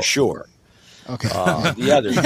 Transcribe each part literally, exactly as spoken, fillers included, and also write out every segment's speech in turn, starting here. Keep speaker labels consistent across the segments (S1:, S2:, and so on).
S1: sure.
S2: Okay.
S1: Uh, the others.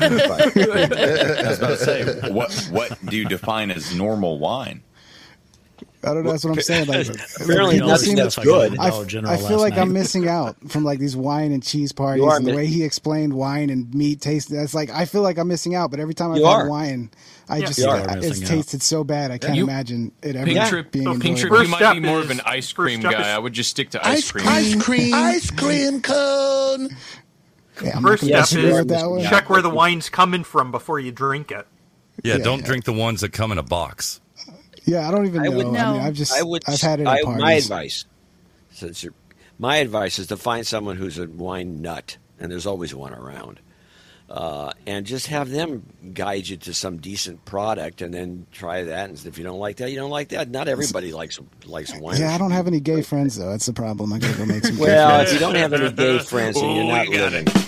S3: I was about to say, what what do you define as normal wine?
S2: I don't know. That's what I'm saying. Like,
S1: apparently nothing that's good.
S2: I, I feel like I'm missing out from like these wine and cheese parties
S1: are,
S2: and the
S1: man.
S2: way he explained wine and meat taste. That's like I feel like I'm missing out. But every time I've
S1: You
S2: had
S1: are.
S2: wine, I
S1: Yeah.
S2: just
S1: You are
S2: I- it's
S4: missing out.
S2: tasted so bad. I can't
S5: You-
S2: imagine it ever
S5: Pink
S1: Yeah.
S5: Trip,
S2: being
S5: Pink Trip,
S2: enjoyable.
S5: you
S6: First
S5: might be
S6: step
S5: more
S6: is-
S5: of an ice
S6: first
S5: cream
S6: step
S5: guy.
S6: is-
S5: I would just stick to ice cream.
S7: Ice cream, ice cream cone.
S2: Yeah, I'm
S6: First
S2: not gonna
S6: step
S2: disagree
S6: is
S2: with that one.
S6: check where the wine's coming from before you drink it.
S4: Yeah,
S2: Yeah,
S4: don't
S2: yeah.
S4: drink the ones that come in a box.
S2: Yeah, I don't even
S1: I
S2: know.
S1: would-
S2: I
S8: No.
S2: mean, I've just
S1: I would.
S2: I've had it
S1: I,
S2: at
S1: my
S2: parties.
S1: advice. Since you're, my advice is to find someone who's a wine nut, and there's always one around, uh, and just have them guide you to some decent product, and then try that. And if you don't like that, you don't like that. Not everybody likes likes wine.
S2: Yeah, I don't have any gay friends though. That's the problem. I gotta go make some. gay
S1: Well,
S2: friends.
S1: if you don't have any gay friends, then you're
S5: Oh,
S1: not
S5: we got
S1: living.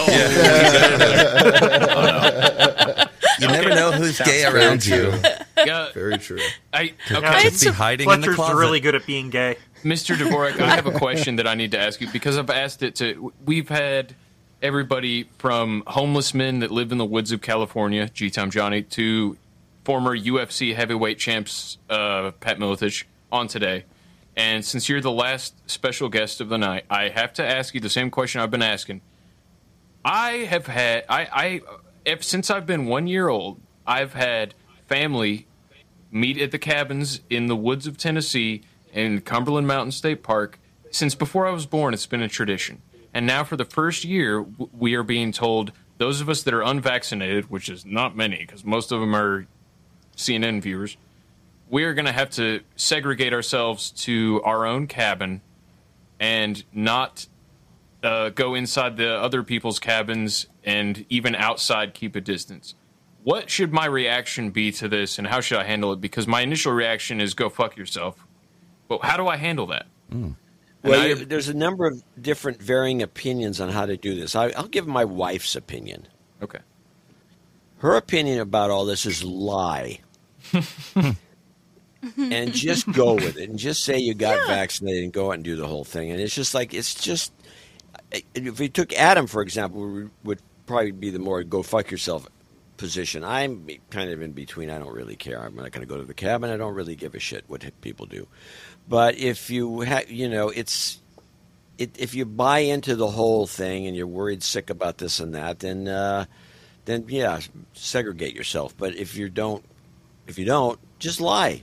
S7: You never know who's gay around you.
S5: Yeah,
S3: Very true.
S5: I,
S6: Yeah,
S5: okay,
S4: Just be hiding in the
S6: Fletcher's
S4: closet.
S6: really good at being gay.
S5: Mister Dvorak, I have a question that I need to ask you because I've asked it to. We've had everybody from homeless men that live in the woods of California, G-Time Johnny, to former U F C heavyweight champs uh, Pat Miletich on today. And since you're the last special guest of the night, I have to ask you the same question I've been asking. I have had I, I if, since I've been one year old, I've had family meet at the cabins in the woods of Tennessee in Cumberland Mountain State Park. Since before I was born, it's been a tradition. And now for the first year, w- we are being told, those of us that are unvaccinated, which is not many because most of them are C N N viewers, we are going to have to segregate ourselves to our own cabin and not uh, go inside the other people's cabins and even outside keep a distance. What should my reaction be to this, and how should I handle it? Because my initial reaction is go fuck yourself. But how do I handle that?
S1: Well,
S5: I-
S1: you- there's a number of different varying opinions on how to do this. I, I'll give my wife's opinion.
S5: Okay.
S1: Her opinion about all this is lie. And just go with it and just say you got vaccinated and go out and do the whole thing. And it's just like, it's just, if we took Adam, for example, would, would probably be the more go fuck yourself position. I'm kind of in between. I don't really care. I'm not going to go to the cabin. I don't really give a shit what people do. But if you have, you know, it's, it, if you buy into the whole thing and you're worried sick about this and that, then, uh, then yeah, segregate yourself. But if you don't, if you don't, just lie.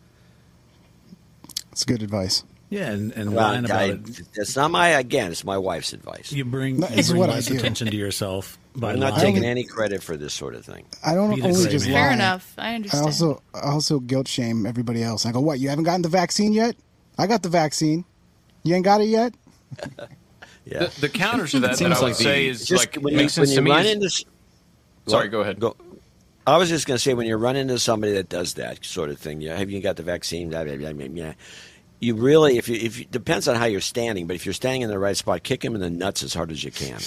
S2: It's good advice.
S4: Yeah, and, and
S1: Well,
S4: lying about
S1: I,
S4: it.
S1: That's not my, again, it's my wife's advice.
S4: You bring,
S2: No,
S4: you
S2: it's
S4: bring
S2: what I
S4: less
S2: do.
S4: attention to yourself by
S1: I'm not
S4: lying.
S1: taking any credit for this sort of thing.
S2: I don't
S4: Be the
S2: only
S4: same
S2: just
S4: man.
S2: lie.
S8: Fair enough. I
S2: I
S8: understand.
S2: also I also guilt shame everybody else. I go, what? You haven't gotten the vaccine yet? I got the vaccine. You ain't got it yet?
S1: Yeah.
S5: The, the counter to that that
S3: Seems
S5: I would
S3: like the-
S5: say is
S1: Just
S5: like
S1: when you,
S5: makes
S1: when
S5: sense
S1: you
S5: to me.
S1: run
S5: is-
S1: into, s-
S5: Sorry,
S1: Well,
S5: go ahead.
S1: Go. I was just going to say, when you run into somebody that does that sort of thing, yeah, have you got the vaccine? Blah, blah, blah, blah, blah. You really, if you, if you, depends on how you're standing, but if you're standing in the right spot, kick him in the nuts as hard as you can.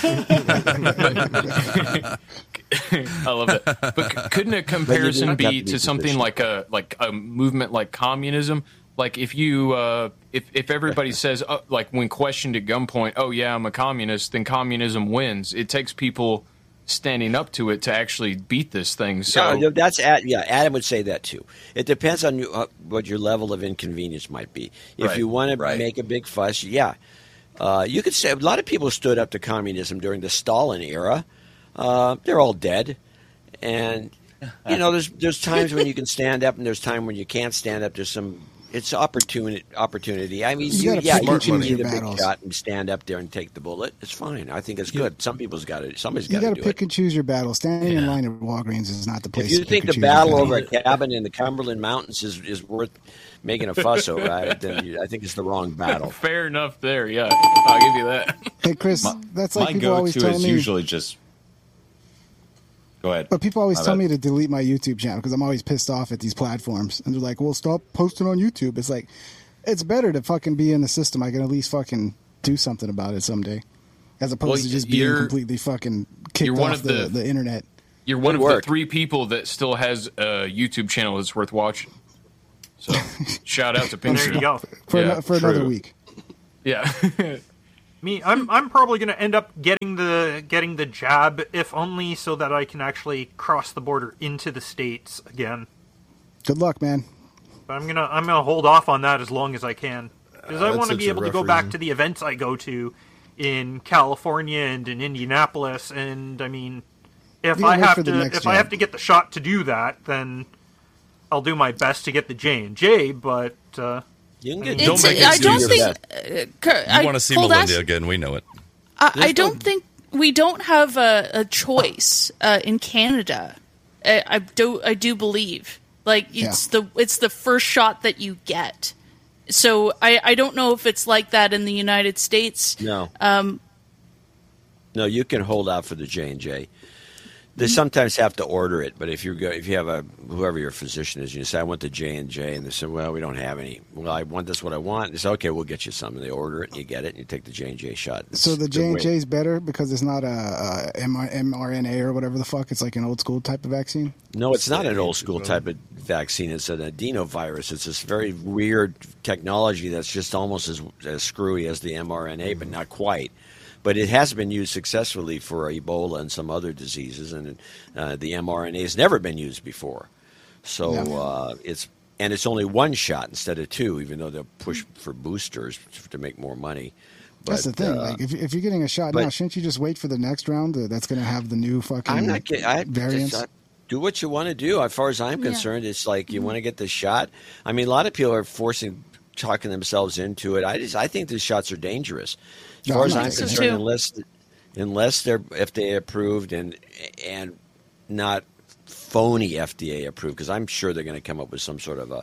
S5: I love it. But c- couldn't a comparison
S1: not
S5: be
S1: got to be
S5: to something
S1: positioned.
S5: like a like a movement like communism? Like if you uh, if if everybody says uh, like when questioned at gunpoint, oh yeah, I'm a communist, then communism wins. It takes people standing up to it to actually beat this thing. So
S1: No, that's Ad, yeah. Adam would say that too. It depends on you, uh, what your level of inconvenience might be. If
S5: Right,
S1: you want to
S3: right.
S1: make a big fuss, yeah, uh, you could say a lot of people stood up to communism during the Stalin era. Uh, they're all dead, and you know there's there's times when you can stand up, and there's time when you can't stand up. There's some. It's opportunity. Opportunity. I mean,
S2: You
S1: you,
S2: gotta
S1: yeah,
S2: pick
S1: you
S2: and
S1: can
S2: choose
S1: be
S2: your
S1: the big
S2: battles.
S1: shot and stand up there and take the bullet. It's fine. I think it's good. Some people's got it. Somebody's
S2: You
S1: got
S2: got
S1: to
S2: to
S1: do it.
S2: pick and choose your battle. Standing in line at Walgreens is not the place
S1: If you
S2: to pick
S1: think
S2: and
S1: the
S2: choose your
S1: battle
S2: battle.
S1: over a cabin in the Cumberland Mountains is, is worth making a fuss over, I, then you, I think it's the wrong battle.
S5: fair enough there. Yeah, I'll give you that.
S2: Hey, Chris,
S3: My,
S2: that's
S3: my
S2: like people always
S3: go-to
S2: tell
S3: is
S2: me.
S3: usually just. Go ahead.
S2: But people always
S3: My
S2: tell
S3: bad.
S2: me to delete my YouTube channel because I'm always pissed off at these platforms. And they're like, well, stop posting on YouTube. It's like, it's better to fucking be in the system. I can at least fucking do something about it someday. As opposed
S5: Well,
S2: to just being
S5: you're-
S2: completely fucking kicked
S5: you're one
S2: off
S5: of
S2: the,
S5: the-
S2: the internet.
S5: You're one
S1: Good
S5: of
S1: work.
S5: the three people that still has a YouTube channel that's worth watching. So shout out to Pink
S6: There you
S5: Shoe.
S6: go.
S2: For,
S5: Yeah,
S2: ano- for another
S3: true.
S2: week.
S5: Yeah.
S6: Me, I'm I'm probably going to end up getting the getting the jab, if only so that I can actually cross the border into the States again.
S2: Good luck, man.
S6: But I'm gonna I'm gonna hold off on that as long as I can, because
S8: Uh,
S6: I
S8: that's
S6: want to
S8: such
S6: be
S8: a
S6: able to
S8: rough
S6: go back
S8: reason.
S6: to the events I go to in California and in Indianapolis. And I mean, if
S2: You
S6: I
S2: gotta wait
S6: have
S2: for the
S6: to
S2: next
S6: if I have
S2: jab.
S6: to get the shot to do that, then I'll do my best to get the J and J. But uh,
S1: You can get.
S4: Don't
S9: It's,
S4: make
S9: I
S4: excuses.
S9: don't
S1: your
S9: think.
S1: best.
S9: Uh,
S4: You
S9: I-
S4: want to see
S9: Cold
S4: Melinda
S9: Ash-
S4: again? We know it.
S9: I, I don't think we don't have a, a choice uh, in Canada. I, I do. I do believe like it's the it's the first shot that you get. So I, I don't know if it's like that in the United States.
S1: No.
S9: Um,
S1: No, you can hold out for the J and J. They sometimes have to order it, but if you go, if you have a whoever your physician is, you say I want the J and J, and they say, well, we don't have any. Well, I want this, what I want. And they say, okay, we'll get you some. And they order it, and you get it, and you take the J and J shot. It's
S2: So the
S1: a good
S2: J and
S1: way.
S2: J is better because it's not a, a mRNA or whatever the fuck. It's like an old school type of vaccine.
S1: No, it's not an old school type of vaccine. It's an adenovirus. It's this very weird technology that's just almost as, as screwy as the mRNA, but not quite. But it has been used successfully for Ebola and some other diseases, and uh, the mRNA has never been used before. So
S2: Yeah.
S1: uh, it's and it's only one shot instead of two, even though they'll push for boosters to make more money. But,
S2: That's the thing.
S1: uh,
S2: like if if you're getting a shot
S1: but-
S2: now, shouldn't you just wait for the next round? Uh, that's going to have the new fucking
S1: I'm not getting. I,
S2: variants.
S1: just, I, do what you want to do. As far as I'm
S9: Yeah.
S1: concerned, it's like you want to get the shot. I mean, a lot of people are forcing, talking themselves into it. I just, I think these shots are dangerous. As
S2: No,
S1: far
S2: I'm
S1: as
S2: not
S1: I'm
S2: taking
S9: it.
S1: concerned,
S9: too.
S1: unless unless they're F D A approved and and not phony F D A approved, because I'm sure they're going to come up with some sort of a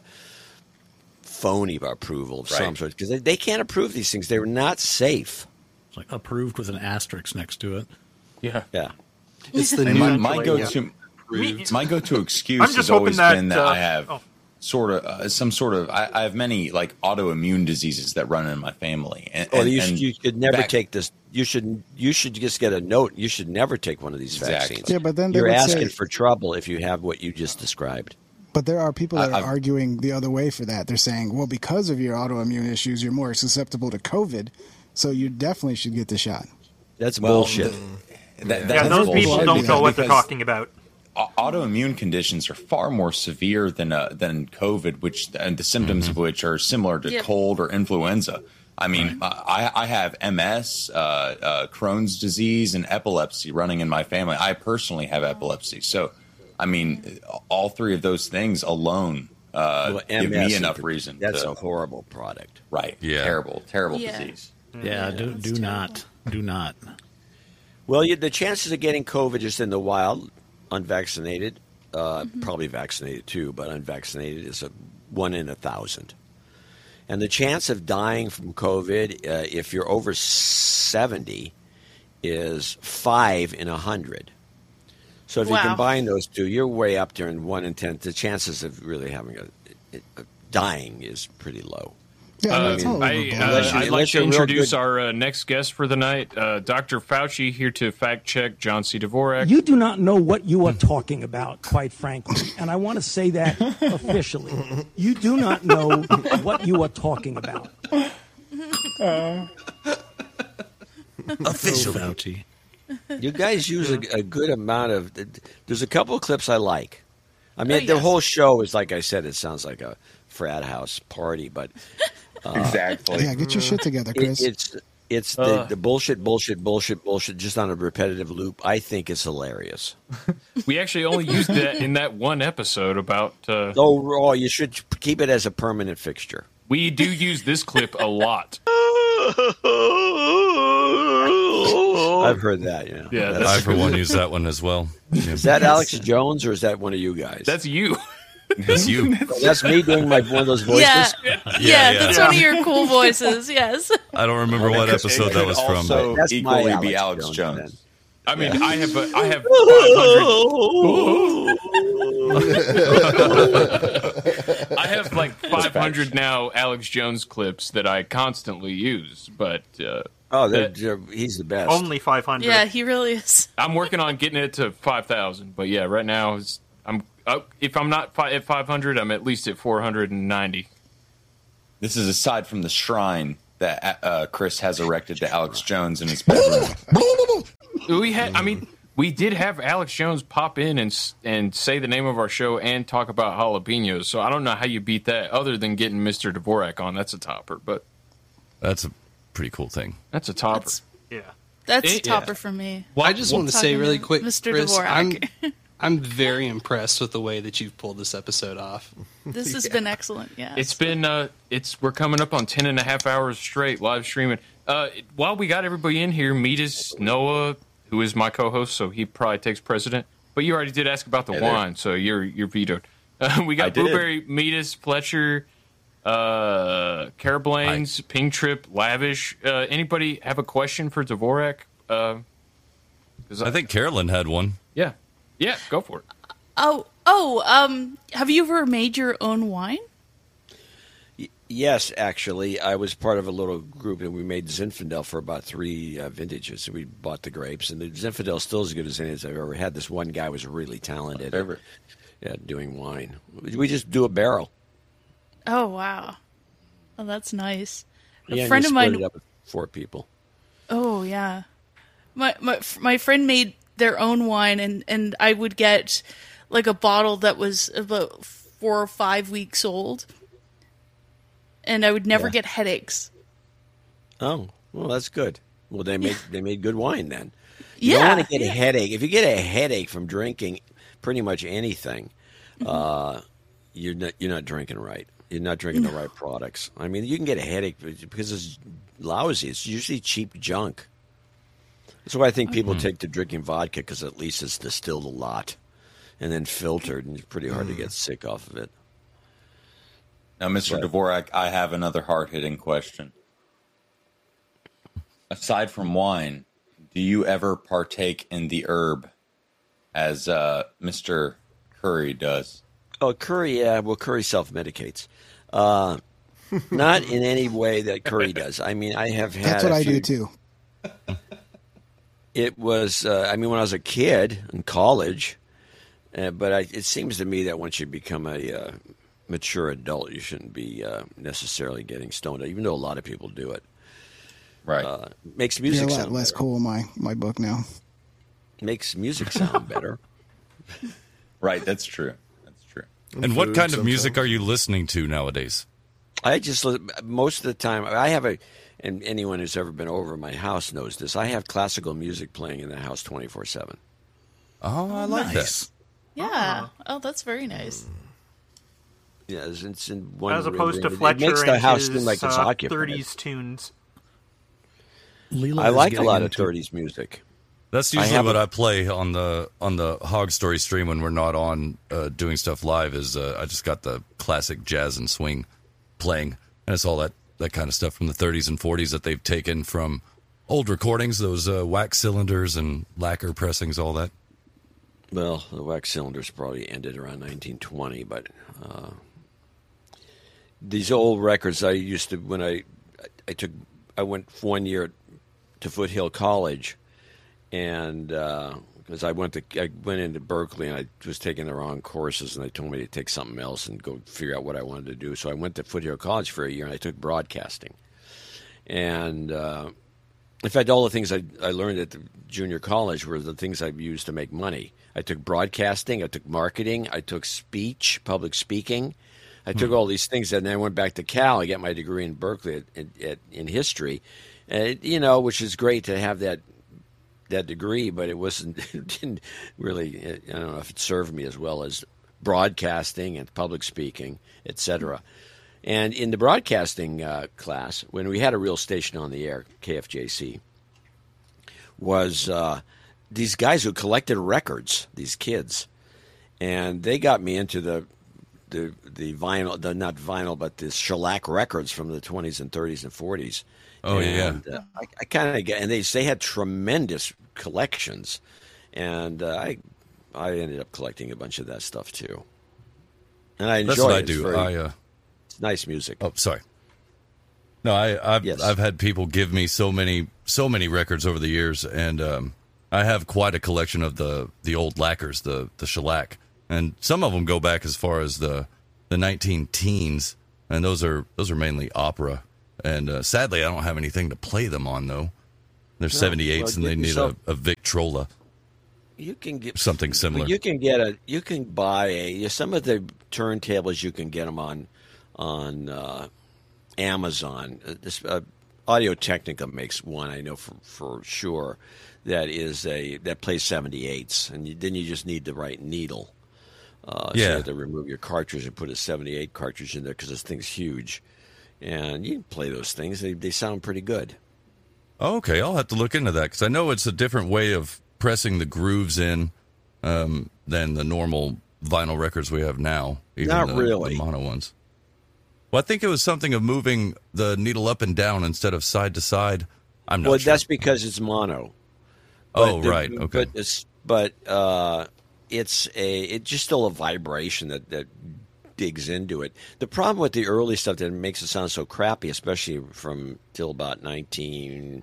S1: phony approval of some
S3: Right.
S1: sort, because they, they can't approve these things. They're not safe.
S10: It's like approved with an asterisk next to it.
S5: Yeah.
S1: Yeah.
S8: It's the
S3: And
S8: new.
S3: my, my
S6: Essentially,
S3: go-to,
S6: Me-
S3: my go-to excuse
S6: I'm just
S3: has
S6: hoping
S3: always
S6: that,
S3: been that
S6: uh,
S3: I have
S6: oh.
S3: sort of uh, some sort of. I, I have many like autoimmune diseases that run in my family. And,
S1: Oh,
S3: and-
S1: you,
S3: and
S1: should, you should never
S3: back-
S1: take this. You should you should just get a note. You should never take one of these
S3: Exactly.
S1: vaccines.
S2: Yeah, but then they
S1: you're
S2: would
S1: asking
S2: say-
S1: for trouble if you have what you just described.
S2: But there are people that
S3: I-
S2: are
S3: I've-
S2: arguing the other way for that. They're saying, well, because of your autoimmune issues, you're more susceptible to COVID, so you definitely should get the shot.
S1: That's
S3: Well,
S1: bullshit.
S3: That,
S6: yeah,
S3: that's
S6: those
S3: bullshit
S6: people don't know what they're
S3: because
S6: talking about.
S3: au- Autoimmune conditions are far more severe than uh, than COVID, which and the symptoms of which are similar to
S9: Yep.
S3: cold or influenza. I mean, I, I have M S, uh, uh, Crohn's disease, and epilepsy running in my family. I personally have epilepsy, so I mean, all three of those things alone uh,
S1: Well,
S3: give
S1: M S
S3: me
S1: in
S3: enough
S1: part-
S3: reason.
S1: That's
S3: to,
S1: a horrible product.
S3: right.
S4: Yeah.
S3: Terrible, terrible
S9: Yeah.
S3: disease.
S10: Yeah, do
S9: that's
S10: do
S9: terrible.
S10: not, do not.
S1: Well, you, the chances of getting COVID just in the wild, unvaccinated, uh, probably vaccinated too, but unvaccinated is a one in a thousand. And the chance of dying from COVID, uh, if you're over seventy, is five in a hundred. So if
S9: Wow.
S1: you combine those two, you're way up there in one in ten. The chances of really having a, a dying is pretty low.
S2: Yeah,
S5: Uh,
S2: it's all over
S5: I,
S2: bullshit.
S5: uh,
S1: Unless you-
S5: I'd like
S1: unless
S5: to
S1: you're real
S5: introduce
S1: good-
S5: our uh, next guest for the night, uh, Doctor Fauci, here to fact check John C. Dvorak.
S11: You do not know what you are talking about, quite frankly. And I want to say that officially. You do not know what you are talking about.
S7: Officially.
S10: Fauci.
S1: You guys use a, a good amount of. There's a couple of clips I like. I mean,
S9: Oh,
S1: the
S9: yes.
S1: whole show is like I said. It sounds like a frat house party, but
S3: Exactly.
S2: Yeah, get your shit together,
S1: it,
S2: Chris.
S1: it's it's the,
S5: Uh.
S1: the bullshit, bullshit, bullshit, bullshit, just on a repetitive loop. I think is hilarious.
S5: We actually only used that in that one episode about. Uh,
S1: Oh, oh, you should keep it as a permanent fixture.
S5: we do use this clip a lot.
S1: I've heard that. Yeah,
S5: Yeah,
S1: That's-
S4: I, for one, use that one as well. Yeah.
S1: is that Alex Jones or is that one of you guys?
S5: That's you.
S4: That's you.
S1: Oh, that's me doing my one of those voices.
S9: Yeah, yeah,
S4: yeah.
S9: that's one of your cool voices. Yes.
S4: I don't remember what episode that was from.
S3: Also,
S1: That's my
S3: equally
S1: Alex
S3: be Alex
S1: Jones,
S3: Jones.
S1: then.
S5: I mean, I have a, I have five hundred. I have like five hundred now Alex Jones clips that I constantly use, but uh,
S1: Oh, they're,
S5: that-
S1: they're- he's the best.
S6: Only five hundred.
S9: Yeah, he really is.
S5: I'm working on getting it to five thousand. But yeah, right now it's, I'm uh, if I'm not fi- at five hundred, I'm at least at four hundred ninety.
S3: This is aside from the shrine that uh, Chris has erected to Alex Jones in his bedroom.
S5: We had, I mean, we did have Alex Jones pop in and and say the name of our show and talk about jalapenos. So I don't know how you beat that, other than getting Mister Dvorak on. That's a topper, but
S4: that's a pretty cool thing.
S5: That's a topper.
S9: That's,
S6: yeah,
S9: that's
S8: It-
S9: a topper
S8: yeah.
S9: for me.
S8: Well, I just want to say
S9: Talking
S8: really
S9: to
S8: quick,
S9: Mister
S8: Chris, I'm
S9: Dvorak.
S8: I'm very impressed with the way that you've pulled this episode off.
S9: This has been excellent. Yeah,
S5: It's been, uh, it's we're coming up on ten and a half hours straight live streaming. Uh, while we got everybody in here, meet us Noah, who is my co-host, so he probably takes precedent. But you already did ask about the
S3: Hey there.
S5: wine, so you're you're vetoed. Uh, we
S3: I
S5: got
S3: did.
S5: Blueberry, Metis, Fletcher, uh, Carablains, Ping Trip, Lavish. Uh, anybody have a question for Dvorak? Uh, 'cause
S4: I think Carolyn had one.
S5: Yeah, yeah, go for it.
S9: Oh, oh, um, have you ever made your own wine?
S1: Y- Yes, actually, I was part of a little group, and we made Zinfandel for about three uh, vintages. We bought the grapes, and the Zinfandel is still as good as any as I've ever had. This one guy was really talented at,
S3: favorite.
S1: at doing wine. We just do a barrel.
S9: Oh, wow. Oh, that's nice. A
S1: Yeah, and
S9: friend
S1: you
S9: of
S1: split
S9: mine.
S1: it up with four people.
S9: Oh, yeah. My my my friend made their own wine, and and I would get like a bottle that was about four or five weeks old, and I would never
S1: Yeah.
S9: get headaches.
S1: Oh, well, that's good. Well, they made they made good wine then. You
S9: Yeah,
S1: don't want to get
S9: yeah.
S1: a headache. If you get a headache from drinking pretty much anything,
S9: Mm-hmm.
S1: uh, you're not you're not drinking right. You're not drinking the right products. I mean, you can get a headache because it's lousy. It's usually cheap junk. That's why I think people
S9: Mm-hmm.
S1: take to drinking vodka, because at least it's distilled a lot and then filtered, and it's pretty hard to
S9: Mm.
S1: get sick off of it.
S3: Now, Mister Dvorak, I have another hard-hitting question. Aside from wine, do you ever partake in the herb as uh, Mister Curry does?
S1: Oh, Curry, yeah. Well, Curry self-medicates. Uh, not in any way that Curry does. I mean, I have had.
S2: That's what
S1: a
S2: I
S1: few-
S2: do too.
S1: It was, uh, I mean, when I was a kid in college, uh, but I, it seems to me that once you become a uh, mature adult, you shouldn't be uh, necessarily getting stoned, even though a lot of people do it.
S3: Right.
S1: Uh, makes
S2: You're
S1: music
S2: a lot
S1: sound
S2: less
S1: better.
S2: cool in my, my book now.
S1: Makes music sound better.
S3: Right, that's true. That's true.
S4: And what kind of music are you listening to nowadays?
S1: I just li- most of the time I have a, and anyone who's ever been over my house knows this. I have classical music playing in the house twenty four seven.
S4: Oh, I like
S10: Nice.
S9: Yeah. Oh, that's very nice.
S1: Yeah, it's, it's in one
S6: as
S1: room.
S6: opposed to
S1: It-
S6: Fletcher
S1: It makes the
S6: and
S1: house
S6: his
S1: seem like it's
S6: uh,
S1: occupied.
S6: thirties tunes.
S10: Leela
S1: I
S10: is
S1: like a
S10: getting
S1: lot of
S10: into-
S1: thirties music.
S4: That's
S1: I
S4: usually
S1: have
S4: what
S1: a-
S4: I play on the on the Hog Story stream when we're not on uh, doing stuff live. Is uh, I just got the classic jazz and swing playing, and it's all that, that kind of stuff from the thirties and forties that they've taken from old recordings, those uh, wax cylinders and lacquer pressings, all that.
S1: Well, the wax cylinders probably ended around nineteen twenty, but uh, these old records I used to when I I took I went for one year to Foothill College, and because I went to I went into Berkeley and I was taking the wrong courses, and they told me to take something else and go figure out what I wanted to do. So I went to Foothill College for a year, and I took broadcasting, and uh, in fact, all the things I, I learned at the junior college were the things I used to make money. I took broadcasting, I took marketing, I took speech, public speaking. I took all these things, and then I went back to Cal. I got my degree in Berkeley at, at, in history, and, you know, which is great to have that that degree, but it wasn't it didn't really. I don't know if it served me as well as broadcasting and public speaking, et cetera. And in the broadcasting uh, class, when we had a real station on the air, K F J C, was uh, these guys who collected records, these kids, and they got me into the the the vinyl, the not vinyl, but the shellac records from the twenties and thirties and forties.
S4: Oh,
S1: and,
S4: yeah.
S1: uh, I, I kind of get, and they they had tremendous collections, and uh, I I ended up collecting a bunch of that stuff too. And I enjoy
S4: That's what I
S1: it. It's
S4: do.
S1: very-
S4: I uh,
S1: it's nice music.
S4: oh, sorry. No, I, I've
S1: Yes.
S4: I've had people give me so many so many records over the years, and um, I have quite a collection of the the old lacquers, the the shellac, and some of them go back as far as the the nineteen teens, and those are those are mainly opera And uh, sadly, I don't have anything to play them on, though. They're
S1: No,
S4: seventy-eights,
S1: well,
S4: and they
S1: get
S4: need
S1: yourself-
S4: a, a Victrola.
S1: You can get
S4: something similar.
S1: You can get a. You can buy a. Some of the turntables you can get them on, on uh, Amazon. Uh, This uh, Audio Technica makes one, I know for for sure. That is a that plays seventy-eights, and you, then you just need the right needle. Uh, so you
S4: Yeah.
S1: have to remove your cartridge and put a seventy-eight cartridge in there because this thing's huge, and you can play those things. They they sound pretty good.
S4: Okay, I'll have to look into that because I know it's a different way of pressing the grooves in um, than the normal vinyl records we have now. Even
S1: Not
S4: the,
S1: really.
S4: the mono ones. Well, I think it was something of moving the needle up and down instead of side to side. I'm not
S1: Well,
S4: sure.
S1: that's because it's mono.
S4: Oh,
S1: But the-
S4: right. Okay.
S1: But it's but uh, it's a it's just still a vibration that that digs into it. The problem with the early stuff that makes it sound so crappy, especially from till about nineteen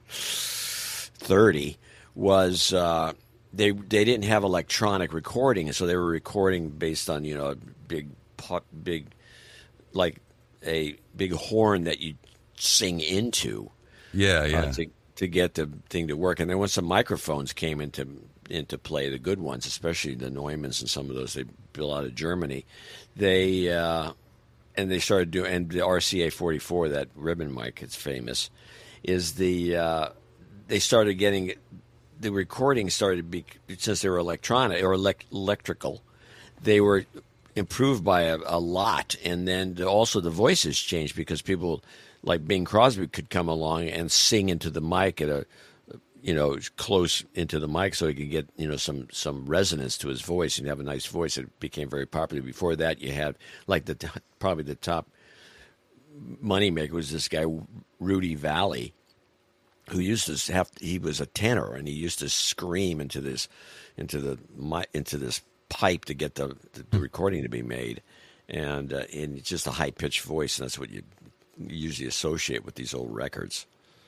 S1: thirty, was uh, they they didn't have electronic recording, so they were recording based on you know a big pu- big like a big horn that you sing into.
S4: Yeah, yeah.
S1: Uh, to to get the thing to work, and then once the microphones came into into play, the good ones, especially the Neumanns and some of those they built out of Germany, they uh, and they started doing, and the R C A forty-four, that ribbon mic, it's famous, is the uh, they started getting the recording started to be, since they were electronic or elect, electrical, they were improved by a, a lot, and then also the voices changed because people like Bing Crosby could come along and sing into the mic at a, you know, close into the mic so he could get, you know, some, some resonance to his voice and have a nice voice. It became very popular. Before that, you had like the probably the top moneymaker was this guy, Rudy Valley, who used to have, he was a tenor and he used to scream into this, into the, mi- into this pipe to get the, the, the recording to be made. And, uh, and it's just a high pitched voice. And that's what you usually associate with these old records.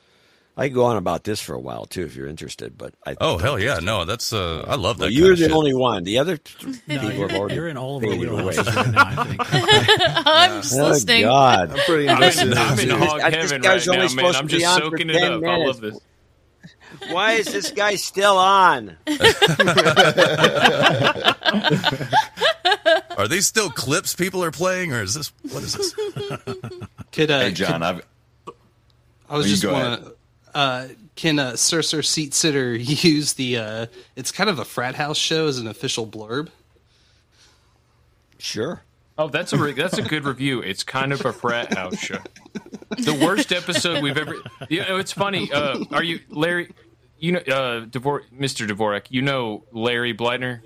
S1: I could go on about this for a while too, if you're interested. But I
S4: oh hell yeah, no, that's uh, I love that.
S1: well,
S4: kind
S1: you're
S4: of
S1: the
S4: shit.
S1: only one. The other th-
S10: No,
S1: people
S10: you're,
S1: have already
S10: you're in all of our
S1: faded away.
S10: wheelhouses right now, I think.
S9: I'm just
S1: Oh
S9: listening.
S1: God!
S12: I'm pretty
S5: I'm
S12: invested.
S5: in, I'm in
S12: in
S5: hog
S1: I- this
S5: heaven
S1: guy's
S5: right
S1: only
S5: now, man.
S1: supposed
S5: I'm
S1: to be
S5: just
S1: on for
S5: soaking it
S1: ten
S5: up. I love
S1: minutes.
S5: this.
S1: Why is this guy still on?
S4: Are these still clips people are playing, or is this what is this?
S8: Could, uh,
S3: Hey, John, I've.
S8: I was
S3: You
S8: just
S3: go
S8: want to. Uh, can uh, Sir Sir Seat Sitter use the? Uh, it's kind of a frat house show as an official blurb.
S1: Sure.
S5: Oh, that's a re- that's a good review. It's kind of a frat house show. The worst episode we've ever. You know, it's funny. Uh, are you Larry? You know, uh, Dvor- Mister Dvorak. You know Larry Bleitner.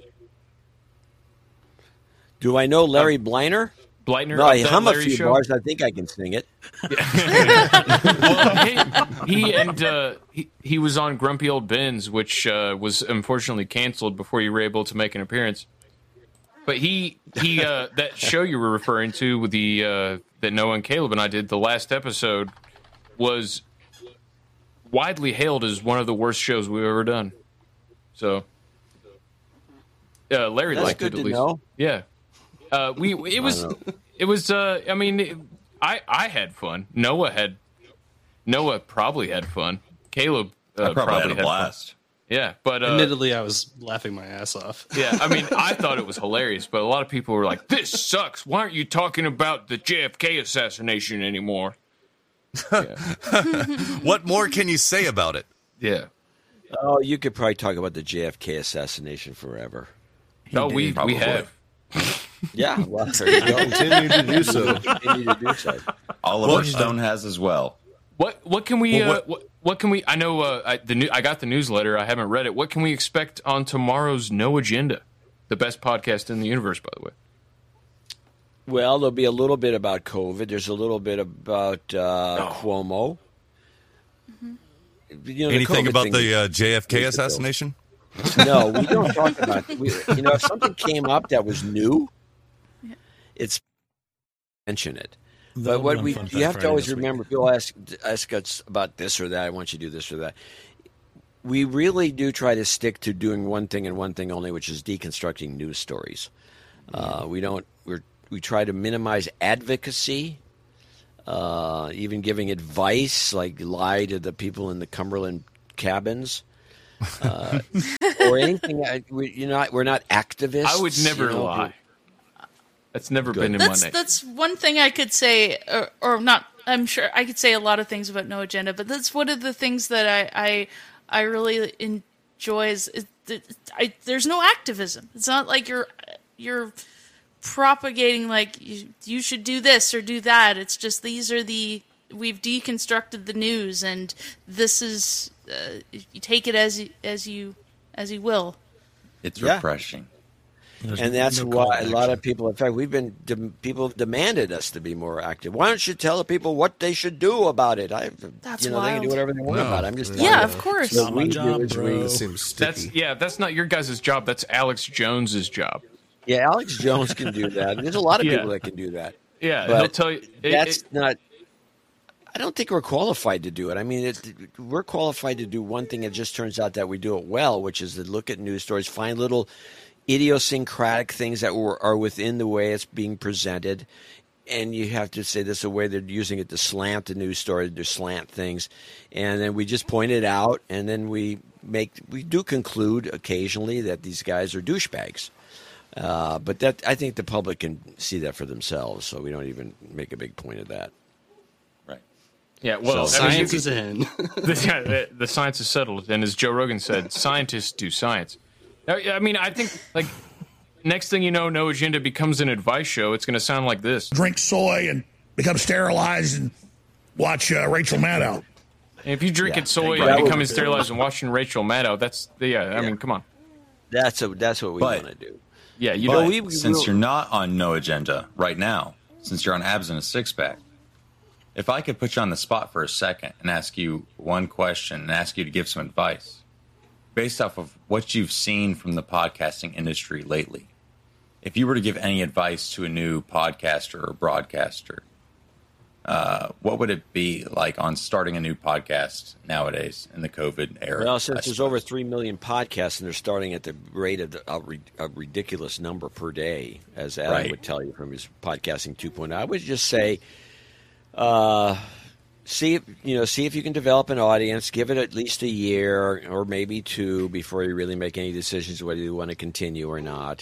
S1: Do I know Larry Bleiner?
S5: Bleitner.
S1: No,
S5: of
S1: I
S5: that
S1: hum a
S5: Larry
S1: few
S5: show?
S1: bars. I think I can sing it.
S5: Well, he, he and uh, he, he was on Grumpy Old Ben's, which uh, was unfortunately canceled before you were able to make an appearance. But he he uh, that show you were referring to with the uh, that Noah and Caleb and I did, the last episode, was widely hailed as one of the worst shows we've ever done. So uh, Larry
S1: That's
S5: liked
S1: good
S5: it at
S1: to
S5: least.
S1: know.
S5: Yeah, uh, we it was
S1: know.
S5: it was. Uh, I mean, it, I I had fun. Noah had Noah probably had fun. Caleb uh,
S3: I probably, had a
S5: fun.
S3: blast.
S5: Yeah, but uh,
S8: Admittedly, I was laughing my ass off.
S5: yeah, I mean, I thought it was hilarious, but a lot of people were like, "This sucks. Why aren't you talking about the J F K assassination anymore?"
S4: What more can you say about it?
S5: Yeah.
S1: Oh, you could probably talk about the J F K assassination forever.
S5: No, we
S3: probably.
S5: we have.
S1: Yeah, well, there you go.
S12: Continue to do so.
S1: Continue to do so.
S3: Oliver Stone has as well.
S5: What what can we
S4: Well,
S5: uh,
S4: what-
S5: what what can we? I know uh, I, the new, I got the newsletter. I haven't read it. What can we expect on tomorrow's No Agenda? The best podcast in the universe, by the way.
S1: Well, there'll be a little bit about COVID. There's a little bit about uh, Cuomo. You know, the
S4: Anything
S1: COVID
S4: about
S1: thing
S4: the uh, J F K
S1: is the bill.
S4: assassination?
S1: No, we don't talk about. We, you know, if something came up that was new, it's mention it.
S10: That'll
S1: But what
S10: be on
S1: we
S10: Fun
S1: you
S10: Fact
S1: have to
S10: Friday
S1: always
S10: this week.
S1: remember, people ask ask us about this or that. I want you to do this or that. We really do try to stick to doing one thing and one thing only, which is deconstructing news stories. Uh, we don't. We're we try to minimize advocacy uh, even giving advice, like lie to the people in the Cumberland cabins, uh, or anything. We, you know, we're not activists.
S5: I would never
S1: you know,
S5: lie. That's never
S1: Good.
S5: been in
S9: That's
S5: my name.
S9: that's one thing I could say, or, or not. I'm sure I could say a lot of things about No Agenda, but that's one of the things that I I, I really enjoy. Is, is that I, there's no activism. It's not like you're you're propagating like you, you should do this or do that. It's just these are the we've deconstructed the news, and this is uh, you take it as you, as you as you will.
S3: It's
S1: Yeah.
S3: refreshing.
S10: There's
S1: And that's
S10: no
S1: why
S10: call
S1: a
S10: to
S1: lot
S10: action.
S1: of people, in fact, we've been, de- people have demanded us to be more active. Why don't you tell the people what they should do about it? I,
S9: That's
S1: you know, they can do
S9: wild.
S1: whatever they want
S4: No.
S1: about it. I'm just
S9: Yeah,
S1: telling you.
S9: of course.
S1: What
S10: Not my
S1: we do
S10: job,
S1: is we-
S10: bro.
S12: That seems sticky.
S5: That's yeah. That's not your guys' job. That's Alex Jones's job.
S1: Yeah, Alex Jones can do that. There's a lot of
S5: Yeah.
S1: people that can do that.
S5: Yeah,
S1: But
S5: he'll tell you. it-
S1: That's
S5: it-
S1: not. I don't think we're qualified to do it. I mean, it, we're qualified to do one thing. It just turns out that we do it well, which is to look at news stories, find little idiosyncratic things that were, are within the way it's being presented. And you have to say this is a way they're using it to slant the news story, to slant things. And then we just point it out, and then we make we do conclude occasionally that these guys are douchebags. Uh, but that I think the public can see that for themselves, so we don't even make a big point of that.
S3: Right.
S5: yeah. Well,
S8: So
S5: I mean,
S8: science is in.
S5: the, yeah, the, the science is settled, and as Joe Rogan said, scientists do science. I, I mean, I think like next thing you know, No Agenda becomes an advice show. It's going to sound like this.
S13: Drink soy and become sterilized and watch uh, Rachel Maddow.
S5: And if you drink
S1: Yeah.
S5: it soy
S1: That
S5: and
S1: would-
S5: becoming sterilized and watching Rachel Maddow, that's yeah. I mean, come on.
S1: That's a, that's what we
S3: But-
S1: want to do.
S5: Yeah, you
S3: But
S5: know.
S1: we- we
S3: since
S1: will-
S3: you're not on No Agenda right now, since you're on abs and a six pack, if I could put you on the spot for a second and ask you one question and ask you to give some advice based off of what you've seen from the podcasting industry lately, if you were to give any advice to a new podcaster or broadcaster, uh, what would it be like on starting a new podcast nowadays in the COVID era?
S1: Well,
S3: I
S1: since there's
S3: suppose?
S1: over three million podcasts and they're starting at the rate of the, a, re- a ridiculous number per day, as Adam
S3: Right.
S1: would tell you from his podcasting two point oh, I would just say, uh, see if, you know, see if you can develop an audience. Give it at least a year or maybe two before you really make any decisions whether you want to continue or not.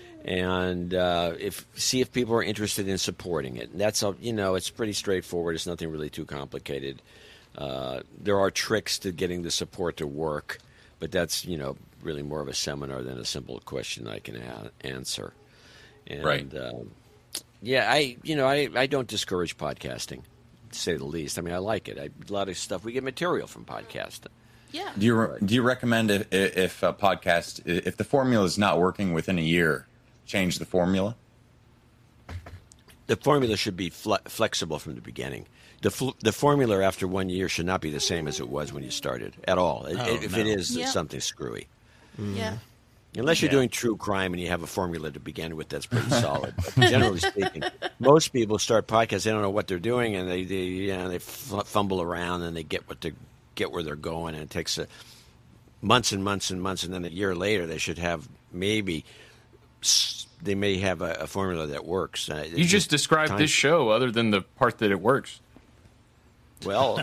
S1: And uh, if see if people are interested in supporting it. And that's a, you know, it's pretty straightforward. It's nothing really too complicated. Uh, there are tricks to getting the support to work, but that's, you know, really more of a seminar than a simple question I can a- answer. And,
S3: Right.
S1: um, yeah, I you know I, I don't discourage podcasting, to say the least. I mean, I like it. I, a lot of stuff we get material from podcasting.
S9: Yeah.
S3: Do you re- do you recommend if, if a podcast, if the formula is not working within a year, change the formula?
S1: The formula should be fle- flexible from the beginning. The fl- the formula after one year should not be the same as it was when you started at all. It-
S10: Oh,
S1: if
S10: no.
S1: it is,
S9: Yeah.
S1: it's something screwy.
S9: Yeah.
S1: Unless you're
S3: Yeah.
S1: doing true crime and you have a formula to begin with, that's pretty solid. But generally speaking, most people start podcasts. They don't know what they're doing, and they, they you know, they f- fumble around and they get what they get where they're going, and it takes a, months and months and months, and then a year later they should have maybe s- they may have a, a formula that works. Uh,
S5: You just described
S1: time-
S5: this show, other than the part that it works.
S1: well.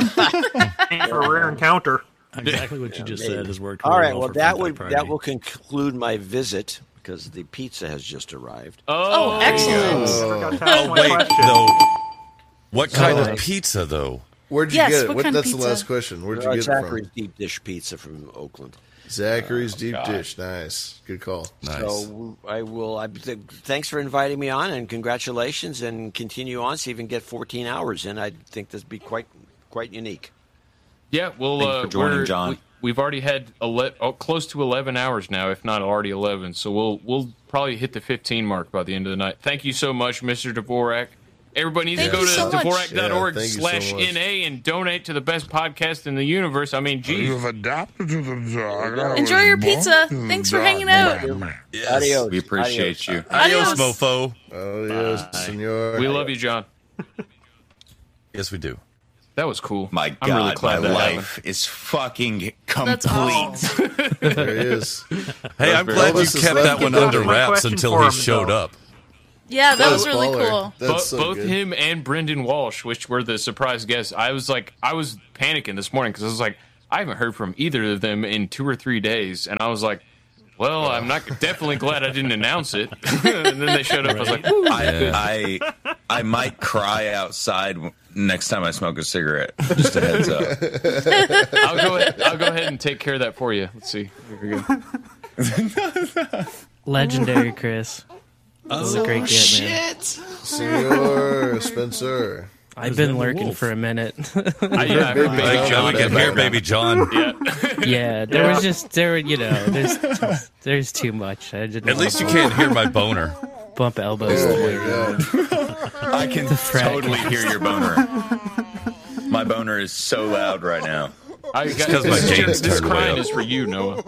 S6: For a rare encounter.
S10: Exactly what you just
S1: maybe.
S10: said has worked.
S1: All
S10: really
S1: right.
S10: well
S1: Well,
S10: for
S1: that
S10: Fun
S1: would
S10: Fact
S1: that
S10: Party.
S1: will conclude my visit because the pizza has just arrived.
S9: Oh, excellent.
S6: Never got to ask
S4: Oh
S6: my
S4: wait,
S6: question.
S4: though. What kind
S12: Oh.
S4: of pizza, though?
S12: Where'd you
S9: Yes,
S12: get it?
S9: what
S12: What,
S9: kind of
S12: that's the
S9: pizza?
S12: last question. Where'd you
S1: Uh,
S12: get
S1: Zachary's
S12: it
S1: deep dish pizza from Oakland.
S12: from? Zachary's deep
S3: God.
S12: dish. Nice. Good call.
S4: Nice.
S1: So I will. I th- thanks for inviting me on, and congratulations, and continue on. See if you can get fourteen hours in. I think this would be quite quite unique.
S5: Yeah, well,
S3: Thank you
S5: uh,
S3: for joining,
S5: we're,
S3: John.
S5: We, we've already had ele- oh, close to eleven hours now, if not already eleven. So we'll we'll probably hit the fifteen mark by the end of the night. Thank you so much, Mister Dvorak. Everybody needs
S9: Thank
S5: to go
S9: you
S5: to
S9: so much.
S5: Dvorak dot org
S12: Yeah, thank you so
S5: slash
S12: much.
S5: N A and donate to the best podcast in the universe. I mean, geez.
S13: adapted to the dog.
S9: Enjoy your pizza. Thanks for hanging out.
S1: Adios.
S3: We appreciate you.
S4: Adios,
S9: Adios.
S4: mofo.
S12: Oh, yes, senor.
S5: We love you, John.
S4: Yes, we do.
S5: That was cool.
S3: My
S5: I'm really
S3: God,
S5: glad
S3: my
S5: that
S3: life is fucking complete.
S9: That's awesome.
S12: There he is.
S4: Hey, I'm
S3: very
S4: glad you
S12: Elvis is
S4: kept
S12: left
S4: that one
S12: the
S4: under
S12: building.
S6: My
S4: wraps
S6: question
S4: until
S6: for
S4: he
S6: him,
S4: showed
S6: though.
S4: up.
S9: Yeah, that,
S12: That
S9: was
S12: is
S9: really
S12: baller.
S9: cool.
S12: That's
S5: Bo-
S12: so
S5: both
S12: good.
S5: him and Brendan Walsh, which were the surprise guests, I was like, I was panicking this morning because I was like, I haven't heard from either of them in two or three days, and I was like, well, I'm not definitely glad I didn't announce it. And then they showed up. I was like, Woo.
S3: I, I I might cry outside next time I smoke a cigarette. Just a heads up.
S5: I'll go ahead, I'll go ahead and take care of that for you. Let's see. Here we go.
S10: Legendary, Chris. That was a great get, man.
S12: Senor Spencer.
S10: I've been lurking for a minute.
S5: I, yeah, I heard Baby John.
S4: Get here, Baby John.
S5: Yeah.
S10: Yeah, there
S5: Yeah.
S10: was just there. were- You know, there's there's too much. I didn't
S4: At
S10: wanna
S4: least you can't hear my boner.
S10: bump elbows.
S12: Oh
S10: the way
S12: my god.
S3: I can
S10: frat
S3: totally hear your boner. My boner is so loud right now.
S5: I got,
S4: because my
S5: this is your-
S4: gain's
S5: this
S4: turned way
S5: crying
S4: up.
S5: is for you, Noah.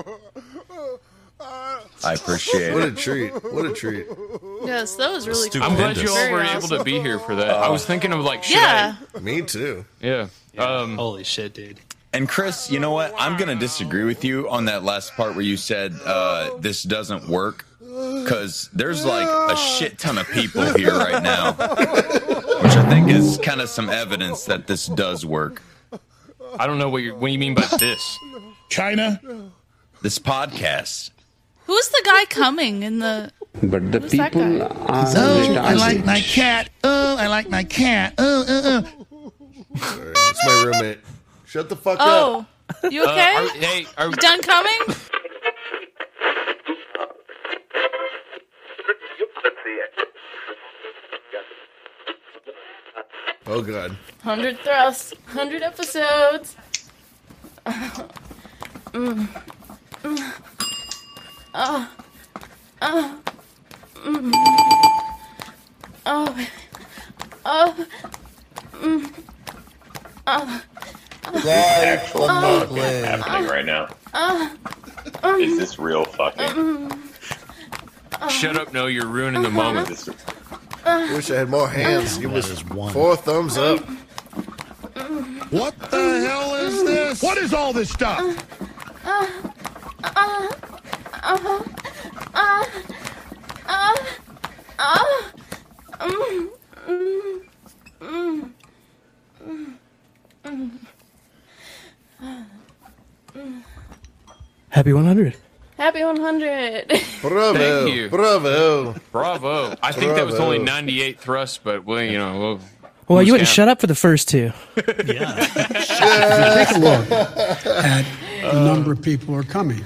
S3: I appreciate
S12: What a
S3: it.
S12: treat. What a treat.
S9: Yes, that was really cool.
S5: I'm glad you all
S9: Very
S5: were
S9: awesome.
S5: able to be here for that. I was thinking of like, should
S9: Yeah.
S12: Me too.
S5: I? Yeah. Um,
S8: Holy shit, dude.
S3: And Chris, you know what? I'm going to disagree with you on that last part where you said uh, this doesn't work. Because there's like a shit ton of people here right now, which I think is kind of some evidence that this does work.
S5: I don't know what you what you mean by this.
S13: China.
S3: This podcast.
S9: Who's the guy coming in the?
S14: But the
S9: Who's that
S14: people
S9: guy?
S14: are
S13: Oh, I
S14: retarded.
S13: like my cat. Oh, I like my cat. Oh, uh, uh.
S12: Sorry, it's my roommate. Shut the fuck up.
S9: Oh, you
S5: Uh,
S9: okay?
S5: are, hey, are,
S9: you done coming?
S12: Oh god.
S15: Hundred thrusts, hundred episodes. Mm. Mm. Oh. Oh. Mm. Oh. baby. Oh. Mm. Oh.
S16: Actual
S15: Oh.
S16: fucking happening right now.
S15: Oh.
S16: Is this real fucking?
S15: Mm.
S5: Shut up, no, you're ruining the moment.
S12: I wish I had more hands. Give us four thumbs up.
S13: What the hell is this? What is all this stuff?
S15: Uh, uh, uh, uh, uh, uh, mm, mm, mm, mm, mm. Mm.
S10: Happy one hundred.
S15: Happy one hundred.
S12: Bravo.
S5: Thank you.
S12: Bravo.
S5: Bravo. I think that was
S12: Bravo.
S5: only ninety-eight thrusts, but well, you know. We'll,
S10: Well,
S5: lose
S10: you wouldn't
S5: count.
S10: shut up for the first two.
S11: Take a look at the number of people who are coming.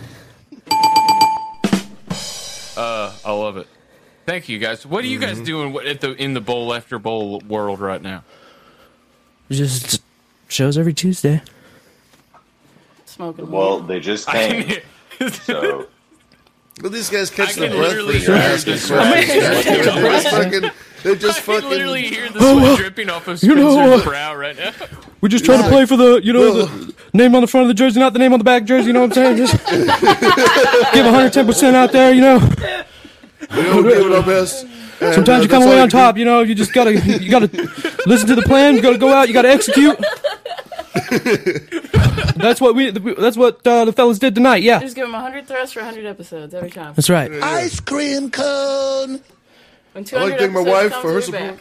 S5: Uh, I love it. Thank you, guys. What are you guys doing what- at the in the bowl after bowl world right now?
S10: Just shows every Tuesday.
S15: Smoking.
S16: Well, they just
S5: I
S16: came.
S5: can-
S16: So
S12: But these guys
S5: I
S12: catch the
S5: can
S12: breath
S5: literally
S12: for
S5: hear
S12: asking
S5: this
S12: questions.
S5: sweat.
S12: They just fucking. They just
S5: I can
S12: fucking.
S5: literally hear the
S10: Oh,
S5: sweat
S10: uh,
S5: dripping off of
S10: you
S5: Spencer's
S10: know, uh,
S5: brow right now.
S10: We just try to play for the, you know, the name on the front of the jersey, not the name on the back jersey. You know what I'm saying? Just give one hundred ten percent out there. You know.
S12: We don't give it our best. And,
S10: Sometimes
S12: uh,
S10: you come
S12: that's
S10: away
S12: all
S10: on
S12: can
S10: top. You know, you just gotta, you gotta listen to the plan. You gotta go out. You gotta execute. That's what we. That's what uh, the fellas did tonight. Yeah,
S15: Just give him hundred thrusts for hundred episodes every time.
S10: that's right.
S13: Ice cream cone.
S15: When
S12: I like to
S15: two hundred
S12: thank my
S15: episodes
S12: wife
S15: comes,
S12: for her
S15: we're
S12: support.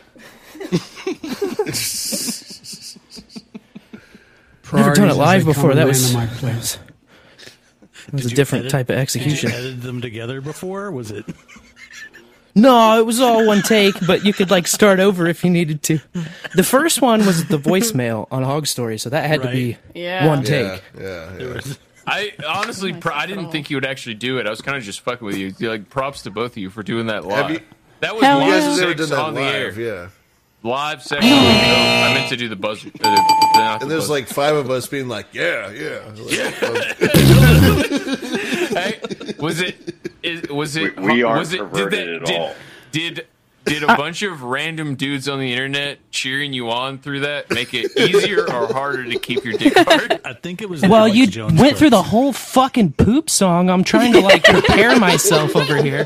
S15: back.
S10: Never done it
S11: Priorities as
S10: live
S11: they
S10: before.
S11: come
S10: That
S11: land
S10: was
S11: in
S10: that
S11: my place.
S10: was a
S17: you
S10: different
S17: edit-
S10: type of
S17: Did
S10: execution.
S17: you edit them together before? Was it?
S10: No, it was all one take, but you could like start over if you needed to. The first one was the voicemail on Hog Story, so that had to be
S15: Yeah.
S10: one
S12: Yeah,
S10: take.
S12: yeah, yeah.
S5: I honestly, pro- I didn't think you would actually do it. I was kind of just fucking with you. Like, props to both of you for doing that live.
S12: you-
S5: that was
S15: Hell
S5: live
S12: You guys have never
S5: sex
S12: done that
S5: on the
S12: live,
S5: air.
S12: yeah.
S5: Live sex on the air. I meant to do the buzzer. Uh, the, not the
S12: And there's
S5: buzzer.
S12: like five of us being like, yeah, yeah. Like,
S5: Hey, was it? Is, was it?
S16: We- we aren't
S5: was it,
S16: perverted at
S5: did,
S16: all.
S5: Did did a bunch of random dudes on the internet cheering you on through that make it easier or harder to keep your dick hard?
S17: I think it was.
S10: Well,
S17: Alex
S10: you
S17: Jones
S10: went through the
S17: first.
S10: whole fucking poop song. I'm trying to like prepare myself over here.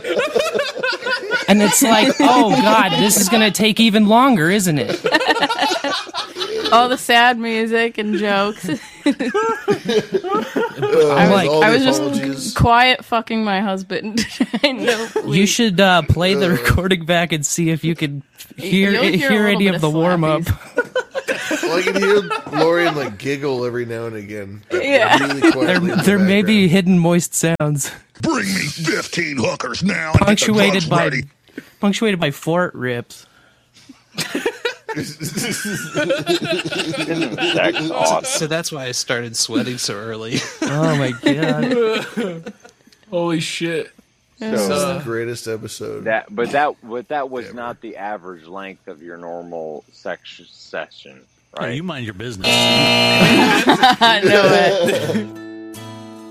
S10: And it's like, oh god, this is gonna take even longer, isn't it?
S15: all the sad music and jokes.
S12: Uh,
S15: I was,
S12: all
S15: I
S12: the
S15: was
S12: apologies.
S15: just quiet fucking my husband. I know.
S10: You should uh, play the recording back and see if you can hear
S15: You'll hear a
S10: hear,
S15: little
S10: any
S15: bit
S10: of the
S15: of
S10: warm up.
S12: Well, I can hear Lorian like giggle every now and again.
S15: Yeah.
S12: Really
S10: There,
S12: quietly in the
S10: there may be
S12: background.
S10: hidden moist sounds.
S13: Bring me fifteen hookers now. And
S10: Punctuated
S13: get the
S10: by
S13: drugs ready.
S10: punctuated by fort rips.
S16: That's awesome.
S8: So that's why I started sweating so early.
S10: Oh my god!
S5: Holy shit!
S12: This is
S5: So,
S12: the greatest episode.
S14: That, but that, but that was not the average length of your normal sex session,
S17: Oh,
S14: right?
S17: you mind your business.
S15: I know it.